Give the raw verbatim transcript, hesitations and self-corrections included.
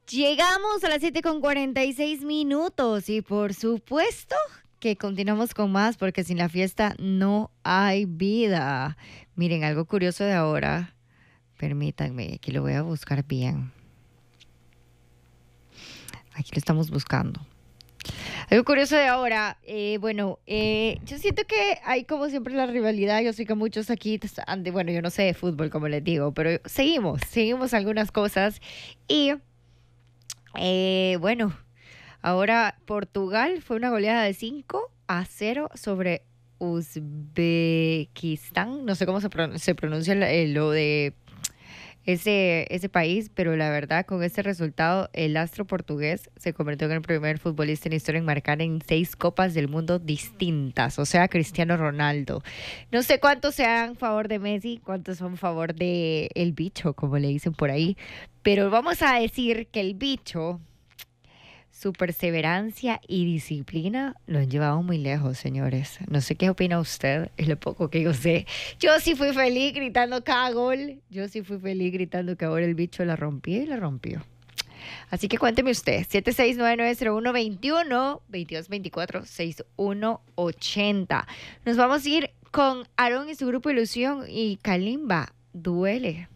Llegamos a las siete con cuarenta y seis minutos y por supuesto que continuamos con más porque sin la fiesta no hay vida. Miren, algo curioso de ahora, permítanme, aquí lo voy a buscar bien. Aquí lo estamos buscando. Algo curioso de ahora, eh, bueno, eh, yo siento que hay como siempre la rivalidad. Yo sé que muchos aquí, están de- bueno, yo no sé de fútbol como les digo, pero seguimos, seguimos algunas cosas y eh, bueno. Ahora Portugal fue una goleada de cinco a cero sobre Uzbekistán. No sé cómo se, pron- se pronuncia la- eh, lo de ese, ese país, pero la verdad, con este resultado, el astro portugués se convirtió en el primer futbolista en la historia en marcar en seis copas del mundo distintas, o sea, Cristiano Ronaldo. No sé cuántos sean a favor de Messi, cuántos son a favor de el bicho, como le dicen por ahí, pero vamos a decir que el bicho, su perseverancia y disciplina lo han llevado muy lejos, señores. No sé qué opina usted, es lo poco que yo sé. Yo sí fui feliz gritando cada gol. Yo sí fui feliz gritando que ahora el bicho la rompió y la rompió. Así que cuénteme usted, siete seis nueve nueve cero uno dos uno, veintidós veinticuatro, sesenta y uno ochenta. Nos vamos a ir con Aarón y su grupo Ilusión y Kalimba, Duele.